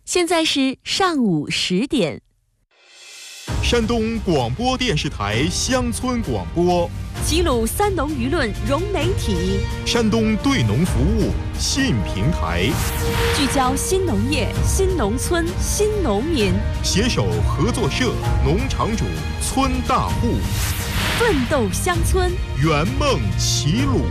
现在是上午10点。 山东广播电视台乡村广播， 齐鲁三农舆论融媒体， 山东对农服务新平台， 聚焦新农业、新农村、新农民， 携手合作社、农场主、村大户， 奋斗乡村， 圆梦齐鲁。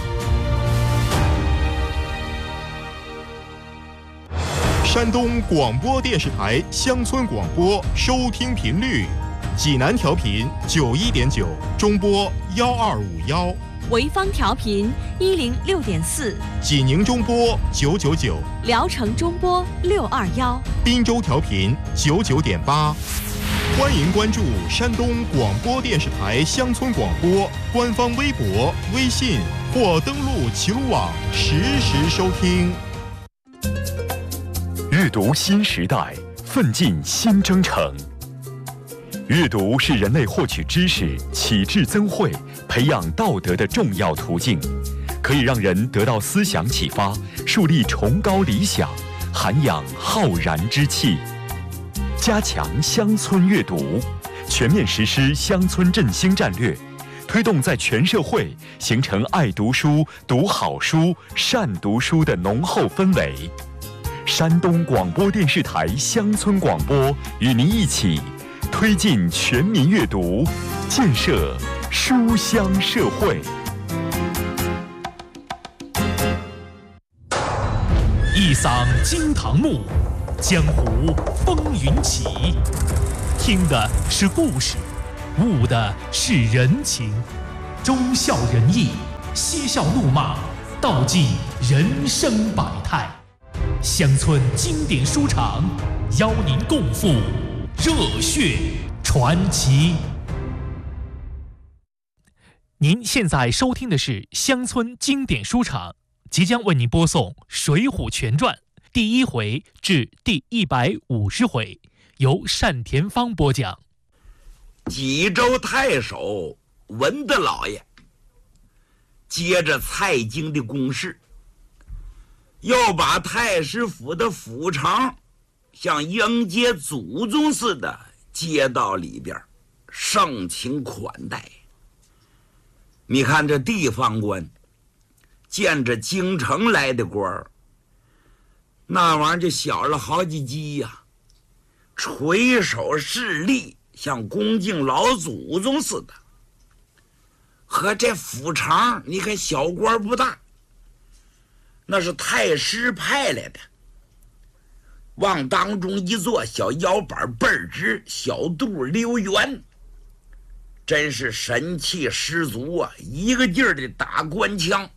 山东广播电视台乡村广播收听频率：济南调频91.9，中波1251； 潍坊调频106.4， 济宁中波999， 聊城中波621， 滨州调频99.8。欢迎关注山东广播电视台乡村广播官方微博、微信或登录齐鲁网实时收听。 阅读新时代，奋进新征程。阅读是人类获取知识、启智增慧、培养道德的重要途径，可以让人得到思想启发，树立崇高理想，涵养浩然之气。加强乡村阅读，全面实施乡村振兴战略，推动在全社会形成爱读书、读好书、善读书的浓厚氛围。山东广播电视台乡村广播与您一起推进全民阅读，建设书香社会。 一嗓惊堂木，江湖风云起。听的是故事，悟的是人情，忠孝仁义，嬉笑怒骂，道尽人生百态。乡村经典书场，邀您共赴热血传奇。您现在收听的是乡村经典书场，即将为您播送《水浒全传》第1回至第150回，由单田芳播讲。 济州太守文德老爷接着蔡京的攻势，又把太师府的府城像迎接祖宗似的接到里边，盛情款待。你看这地方官见着京城来的官儿，那玩意儿就小了好几级呀，垂手侍立，像恭敬老祖宗似的。和这府城你看小官不大，那是太师派来的，往当中一坐，小腰板倍儿直，小肚溜圆，真是神气十足啊，一个劲儿的打官腔。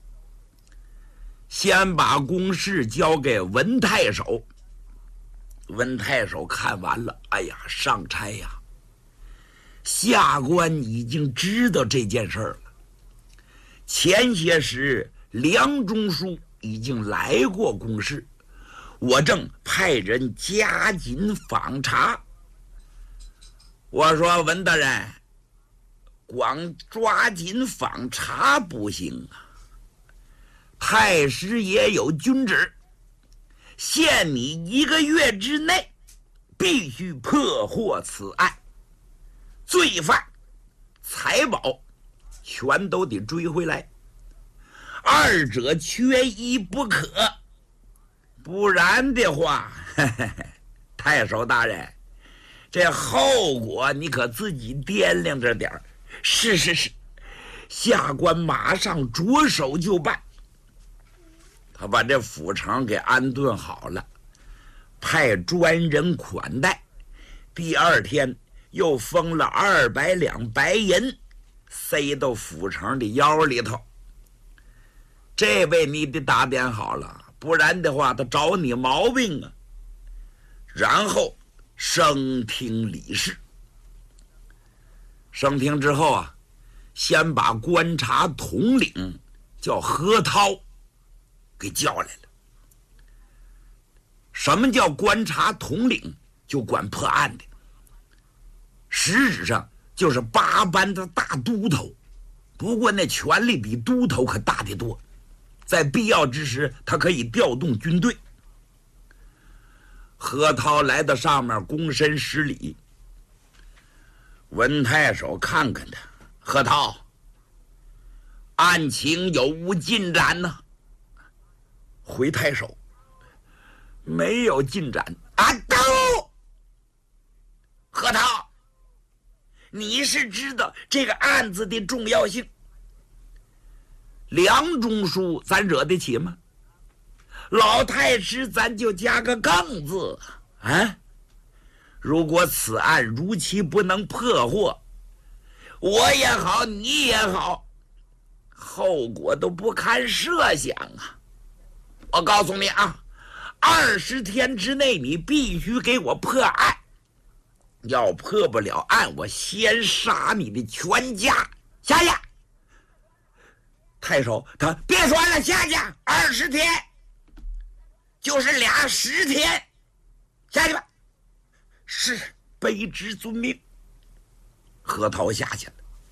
先把公事交给文太守，文太守看完了，哎呀，上差呀，下官已经知道这件事儿了。前些时梁中书已经来过公事，我正派人加紧访查。我说文大人，光抓紧访查不行啊，太师也有军旨，限你1个月之内必须破获此案，罪犯财宝全都得追回来，二者缺一不可，不然的话，太守大人，这后果你可自己掂量着点儿。是，下官马上着手就办。他把这府城给安顿好了，派专人款待，第2天又封了200两白银，塞到府城的腰里头。这位你得打点好了，不然的话他找你毛病啊。然后升听理事，升听之后啊，先把观察统领叫何涛给叫来了。什么叫观察统领？就管破案的，实质上就是8班的大都头，不过那权力比都头可大得多，在必要之时他可以调动军队。 何涛来到上面，躬身施礼。文太守看看他，何涛，案情有无进展呢？回太守，没有进展。啊，都！何涛，你是知道这个案子的重要性，梁中书咱惹得起吗？老太师咱就加个更字啊！如果此案如期不能破获，我也好，你也好，后果都不堪设想啊！我告诉你啊，20天之内你必须给我破案，要破不了案，我先杀你的全家！下去！太守他别说了，下去！20天。就是俩10天，下去吧。是，卑职遵命。何涛下去了，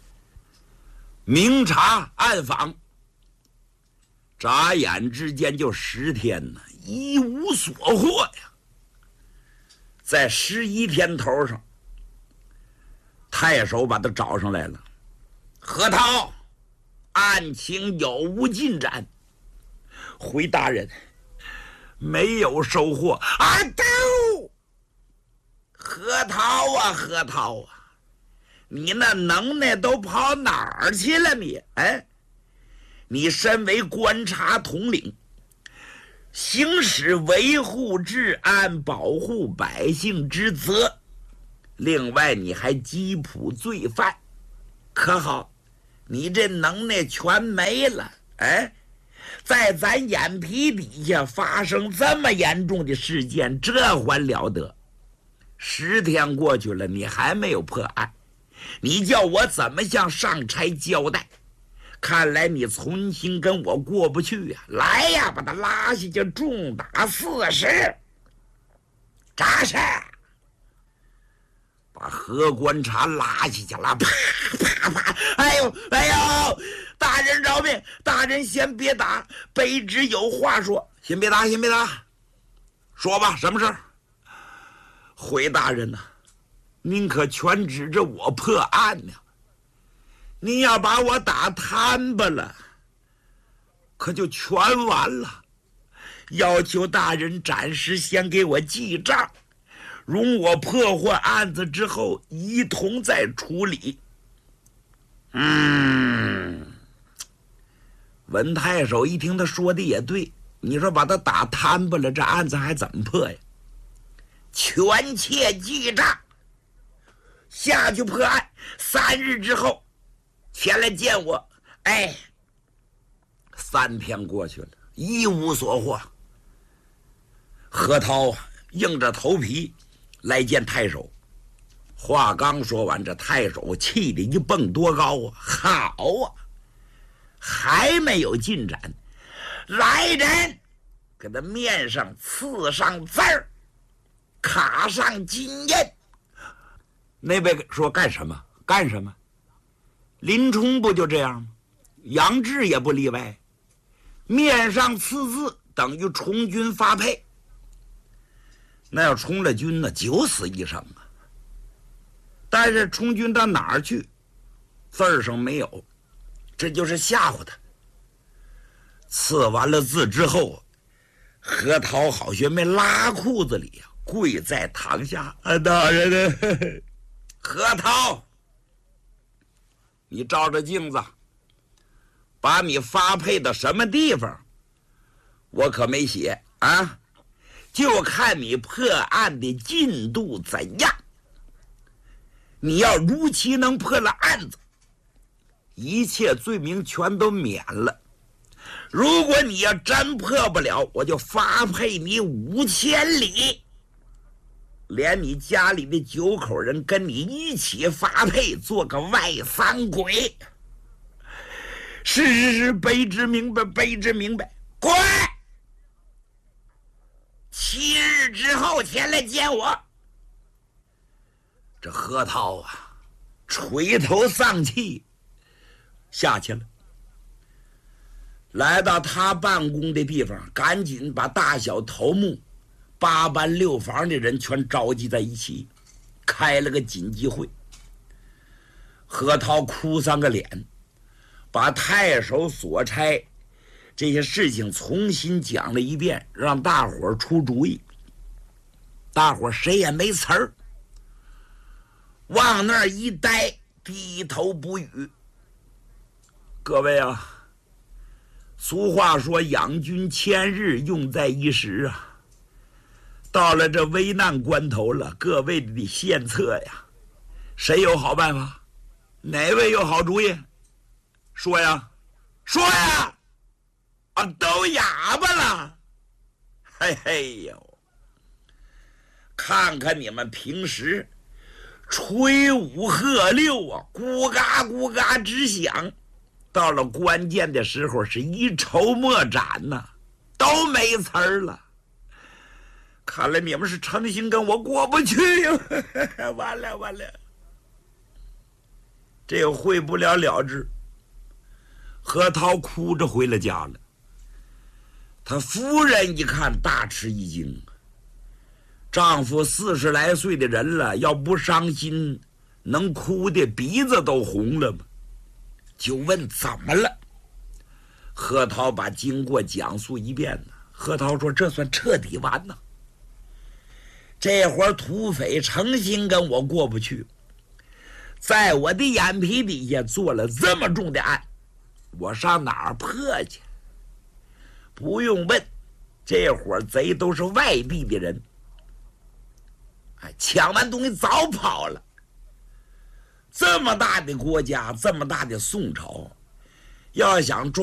明察暗访，眨眼之间就10天呢，一无所获呀。在11天头上，太守把他找上来了。何涛，案情有无进展？回大人。没有收获啊！都，何涛啊，何涛啊，你那能耐都跑哪儿去了你？哎，你身为观察统领，行使维护治安、保护百姓之责，另外你还缉捕罪犯，可好？你这能耐全没了，哎。在咱眼皮底下发生这么严重的事件，这还了得？10天过去了，你还没有破案，你叫我怎么向上差交代？看来你存心跟我过不去呀！来呀，把他拉下去，重打40，扎实！把何观察拉下去了，啪啪啪！哎呦哎呦！大人饶命！大人先别打，卑职有话说。先别打，先别打，说吧，什么事儿？回大人呐，您可全指着我破案呢。您要把我打摊巴了，可就全完了。要求大人暂时先给我记账，容我破获案子之后一同再处理。文太守一听他说的也对，你说把他打摊巴了，这案子还怎么破呀？全切记账，下去破案，3日之后前来见我。哎，3天过去了，一无所获。何涛硬着头皮来见太守，话刚说完，这太守气得一蹦多高啊！好啊，还没有进展，来人，给他面上刺上字儿，卡上金印。那位说干什么？干什么？林冲不就这样吗？杨志也不例外，面上刺字等于充军发配。那要充了军呢，九死一生啊！但是充军到哪儿去，字儿上没有，这就是吓唬他。刺完了字之后，何涛好学没拉裤子里啊，跪在堂下。大人呢？何涛，你照着镜子，把你发配到什么地方，我可没写啊，就看你破案的进度怎样。你要如期能破了案子，一切罪名全都免了。如果你要真破不了，我就发配你5000里，连你家里的9口人跟你一起发配，做个外三鬼。是，卑职明白，卑职明白。滚！7日之后前来见我。这何涛啊，垂头丧气下去了。来到他办公的地方，赶紧把大小头目 8班6房的人全召集在一起，开了个紧急会。何涛哭丧个脸，把太守所差这些事情重新讲了一遍，让大伙儿出主意。大伙儿谁也没词儿，往那儿一待，低头不语。各位啊，俗话说养军千日，用在一时啊。到了这危难关头了，各位得献策呀。谁有好办法？哪位有好主意？说呀，说呀！啊，都哑巴了。嘿嘿呦，看看你们平时吹舞鹤六啊，咕嘎咕嘎直响，到了关键的时候是一筹莫展呐，都没词儿了。看来你们是诚心跟我过不去呀！完了完了，这个会不了了之。何涛哭着回了家了。他夫人一看大吃一惊，丈夫40来岁的人了，要不伤心，能哭的鼻子都红了吗？就问怎么了。何涛把经过讲述一遍呢。何涛说：“这算彻底完了。这会儿土匪诚心跟我过不去，在我的眼皮底下做了这么重的案，我上哪儿破去？不用问，这伙贼都是外地的人，抢完东西早跑了。这么大的国家，这么大的宋朝，要想中